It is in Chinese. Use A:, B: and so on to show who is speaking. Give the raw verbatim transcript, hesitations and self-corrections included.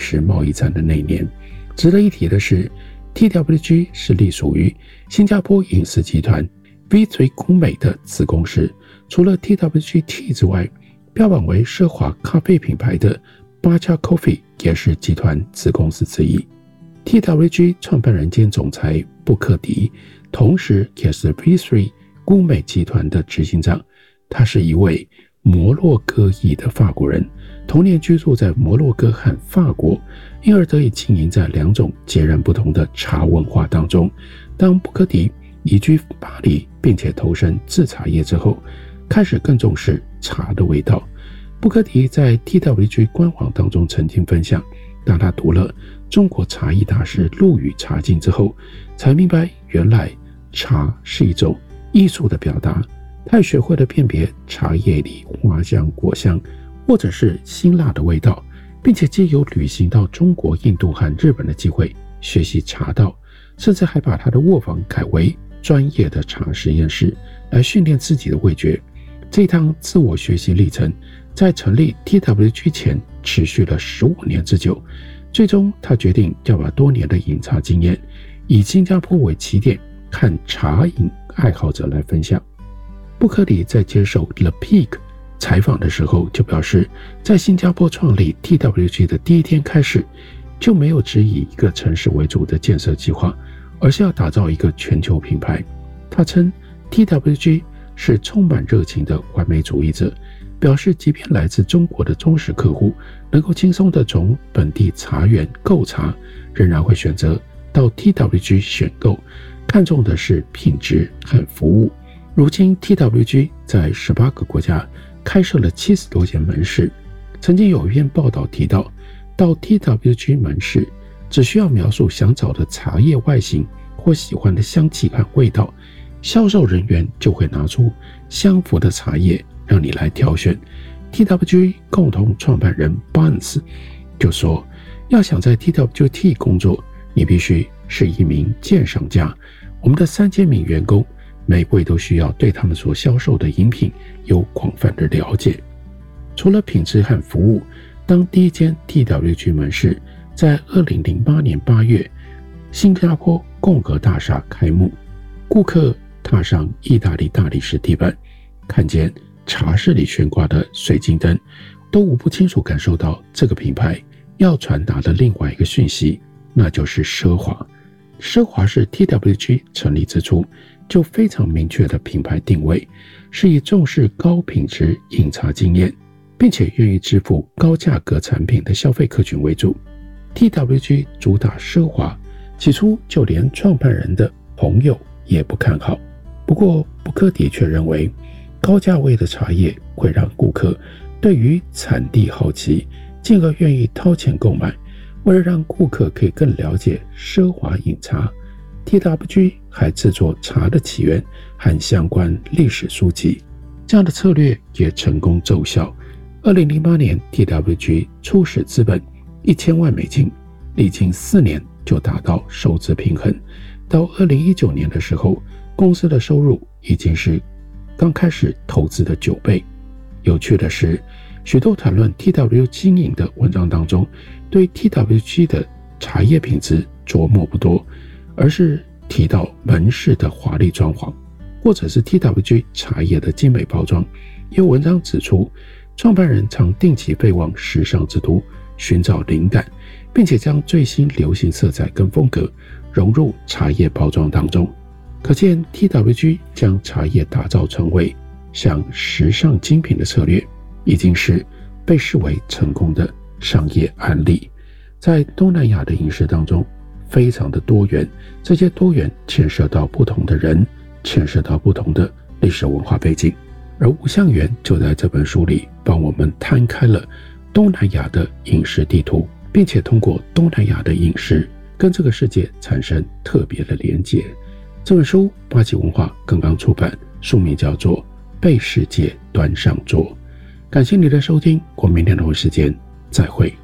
A: 式贸易战的那一年。值得一提的是， T W G 是隶属于新加坡饮食集团 V три 古美的子公司。除了 T W G Tea 之外，标榜为奢华咖啡品牌的 Bacha Coffee 也是集团子公司之一。 T W G 创办人兼总裁布克迪同时也是 V три 古美集团的执行长，他是一位摩洛哥裔的法国人，童年居住在摩洛哥和法国，因而得以经营在两种截然不同的茶文化当中。当布克迪移居巴黎并且投身制茶业之后，开始更重视茶的味道。布克迪在 T W G 官网当中曾经分享，当他读了中国茶艺大师陆羽茶经之后，才明白原来茶是一种艺术的表达。他也学会了辨别茶叶里花香、果香或者是辛辣的味道，并且借由旅行到中国、印度和日本的机会学习茶道，甚至还把他的卧房改为专业的茶实验室，来训练自己的味觉。这趟自我学习历程在成立 T W G 前持续了十五年之久，最终他决定要把多年的饮茶经验以新加坡为起点，和茶饮爱好者来分享。布克迪在接受 The Peak 采访的时候就表示，在新加坡创立 T W G 的第一天开始，就没有只以一个城市为主的建设计划，而是要打造一个全球品牌。他称 T W G 是充满热情的完美主义者，表示即便来自中国的忠实客户能够轻松地从本地茶园购茶，仍然会选择到 T W G 选购，看重的是品质和服务。如今 T W G 在十八个国家开设了七十多间门市。曾经有一篇报道提到，到 T W G 门市只需要描述想找的茶叶外形或喜欢的香气和味道，销售人员就会拿出相符的茶叶让你来挑选。 T W G 共同创办人 Barnes 就说，要想在 T W T 工作，你必须是一名鉴赏家。我们的三千名员工每位都需要对他们所销售的饮品有广泛的了解。除了品质和服务，当第一间 T W G 门市在二零零八年八月新加坡共和大厦开幕，顾客踏上意大利大理石地板，看见茶室里悬挂的水晶灯，都无不清楚感受到这个品牌要传达的另外一个讯息，那就是奢华。奢华是 T W G 成立之初就非常明确的品牌定位，是以重视高品质饮茶经验，并且愿意支付高价格产品的消费客群为主。 T W G 主打奢华，起初就连创办人的朋友也不看好。不过布克迪却认为，高价位的茶叶会让顾客对于产地好奇，进而愿意掏钱购买。为了让顾客可以更了解奢华饮茶， T W G 还制作茶的起源和相关历史书籍，这样的策略也成功奏效。二零零八年 T W G 初始资本一千万美金，历经四年就达到收支平衡。到二零一九年的时候，公司的收入已经是刚开始投资的九倍。有趣的是，许多谈论 T W G 经营的文章当中，对 T W G 的茶叶品质琢磨不多，而是提到门市的华丽装潢，或者是 T W G 茶叶的精美包装。有文章指出，创办人常定期飞往时尚之都寻找灵感，并且将最新流行色彩跟风格融入茶叶包装当中。可见 T W G 将茶叶打造成为像时尚精品的策略，已经是被视为成功的商业案例。在东南亚的饮食当中非常的多元，这些多元牵涉到不同的人，牵涉到不同的历史文化背景。而吴向元就在这本书里帮我们摊开了东南亚的饮食地图，并且通过东南亚的饮食跟这个世界产生特别的连结。这本书八旗文化刚刚出版，书名叫做《被世界端上桌》。感谢你的收听，我们明天同一时间再会。